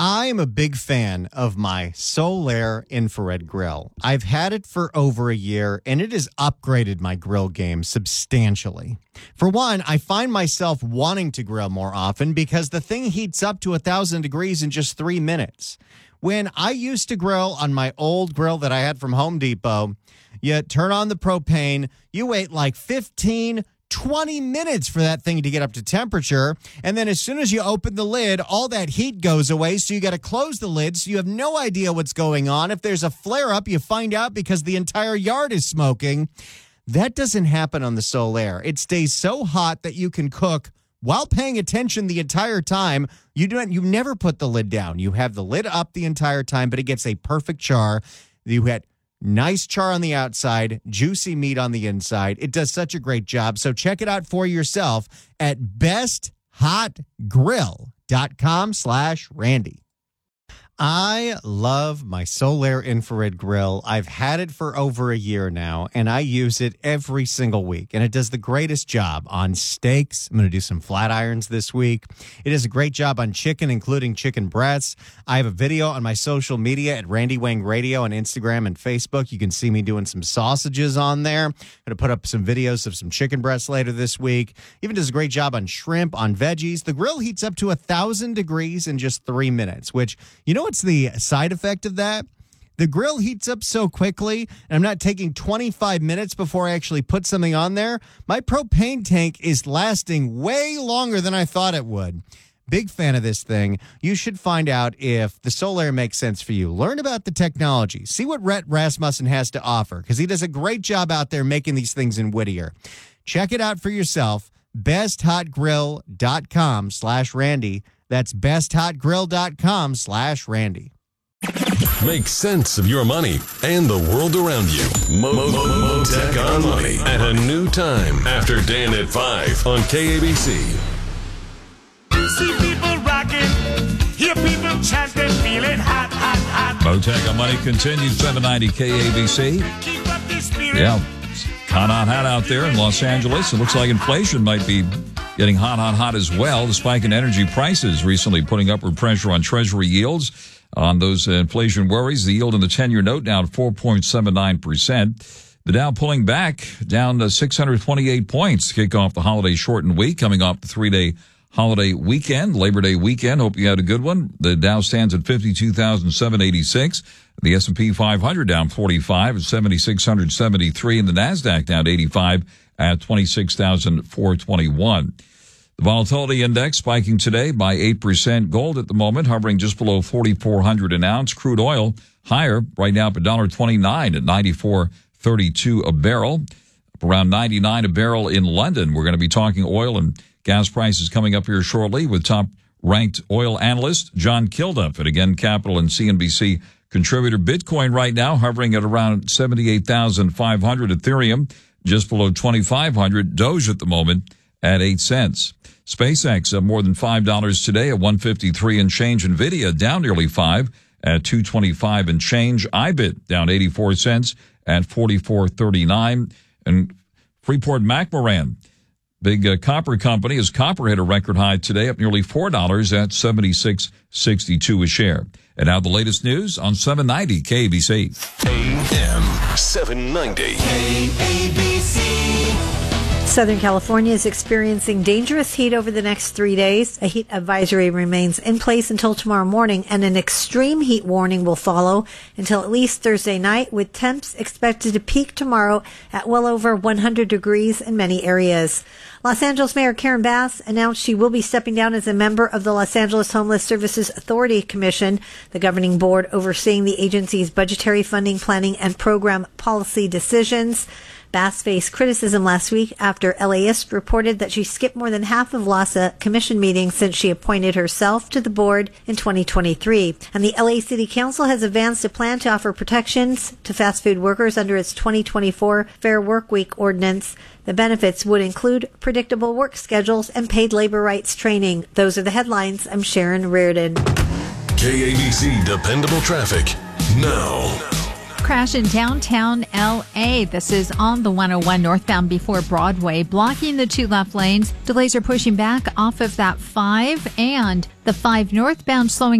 I am a big fan of my Solaire infrared grill. I've had it for over a year, and it has upgraded my grill game substantially. For one, I find myself wanting to grill more often because the thing heats up to 1,000 degrees in just 3 minutes. When I used to grill on my old grill that I had from Home Depot, you turn on the propane, you wait like 20 minutes for that thing to get up to temperature. And then as soon as you open the lid, all that heat goes away. So you got to close the lid. So you have no idea what's going on. If there's a flare up, you find out because the entire yard is smoking. That doesn't happen on the Solaire. It stays so hot that you can cook while paying attention the entire time. You never put the lid down. You have the lid up the entire time, but it gets a perfect char. You had nice char on the outside, juicy meat on the inside. It does such a great job. So check it out for yourself at besthotgrill.com/Randy. I love my Solaire infrared grill. I've had it for over a year now, and I use it every single week. And it does the greatest job on steaks. I'm going to do some flat irons this week. It does a great job on chicken, including chicken breasts. I have a video on my social media at Randy Wang Radio on Instagram and Facebook. You can see me doing some sausages on there. I'm going to put up some videos of some chicken breasts later this week. Even does a great job on shrimp, on veggies. The grill heats up to 1,000 degrees in just 3 minutes, which, you know, what's the side effect of that? The grill heats up so quickly, and I'm not taking 25 minutes before I actually put something on there. My propane tank is lasting way longer than I thought it would. Big fan of this thing. You should find out if the Solaire makes sense for you. Learn about the technology. See what Rhett Rasmussen has to offer, because he does a great job out there making these things in Whittier. Check it out for yourself. besthotgrill.com/Randy. That's besthotgrill.com/Randy. Make sense of your money and the world around you. Motech on Money at a new time after Dan at 5 on KABC. See people rocking, hear people chanting, feeling hot, hot, hot. Motech on Money continues 790 KABC. Keep up the spirit. Yeah, hot out there in Los Angeles. It looks like inflation might be getting hot as well. The spike in energy prices recently putting upward pressure on Treasury yields. On those inflation worries, the yield in the 10-year note down 4.79%. The Dow pulling back down to 628 points to kick off the holiday shortened week, coming off the 3-day holiday weekend, Labor Day weekend. Hope you had a good one. The Dow stands at 52,786. The S&P 500 down 45 at 7,673, and the NASDAQ down 85 at 26,421. The volatility index spiking today by 8%. Gold at the moment hovering just below 4,400 an ounce. Crude oil higher right now up $1.29 at 94.32 a barrel. Up around 99 a barrel in London. We're going to be talking oil and gas prices coming up here shortly with top-ranked oil analyst John Kilduff at Again Capital and CNBC contributor. Bitcoin right now hovering at around 78,500. Ethereum just below 2,500. Doge at the moment at 8 cents. SpaceX up more than $5 today at $153 and change. Nvidia down nearly $5 at $225 and change. IBIT down 84 cents at $44.39. And Freeport-McMoRan, big copper company, as copper hit a record high today, up nearly $4 at $76.62 a share. And now the latest news on 790 KABC. AM 790 KABC. Southern California is experiencing dangerous heat over the next 3 days. A heat advisory remains in place until tomorrow morning, and an extreme heat warning will follow until at least Thursday night, with temps expected to peak tomorrow at well over 100 degrees in many areas. Los Angeles Mayor Karen Bass announced she will be stepping down as a member of the Los Angeles Homeless Services Authority Commission, the governing board overseeing the agency's budgetary, funding, planning, and program policy decisions. Bass faced criticism last week after LAist reported that she skipped more than half of LAHSA commission meetings since she appointed herself to the board in 2023. And the LA City Council has advanced a plan to offer protections to fast food workers under its 2024 Fair Workweek ordinance. The benefits would include predictable work schedules and paid labor rights training. Those are the headlines. I'm Sharon Reardon. KABC Dependable Traffic now. Crash in downtown L.A. This is on the 101 northbound before Broadway, blocking the 2 left lanes. Delays are pushing back off of that 5 and the 5 northbound, slowing